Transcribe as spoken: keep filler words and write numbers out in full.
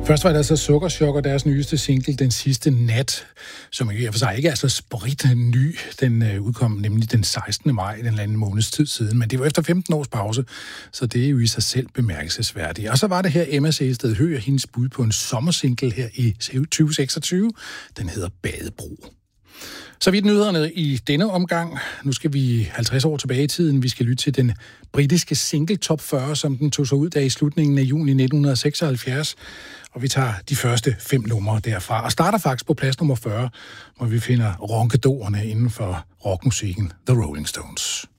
Først var det altså Sukkerchok og deres nyeste single, Den Sidste Nat, som i og for sig ikke er så spritny. Den øh, udkom nemlig den sekstende maj, den anden måneds tid siden, men det var efter femten års pause, så det er jo i sig selv bemærkelsesværdigt. Og så var det her Emma Sehested Høgh, hendes bud på en sommersingle her i tyve seksogtyve. Den hedder Badebro. Så vidt nyhederne i denne omgang. Nu skal vi halvtreds år tilbage i tiden. Vi skal lytte til den britiske single top fyrre, som den tog sig ud af i slutningen af juni nitten seksoghalvfjerds. Og vi tager de første fem numre derfra. Og starter faktisk på plads nummer fyrre, hvor vi finder ronkedorerne inden for rockmusikken The Rolling Stones.